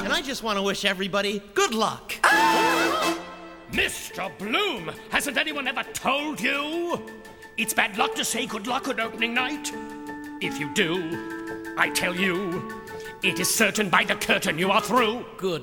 And I just want to wish everybody good luck. Mr. Bloom, hasn't anyone ever told you? It's bad luck to say good luck on opening night. If you do, I tell you, it is certain by the curtain you are through. Good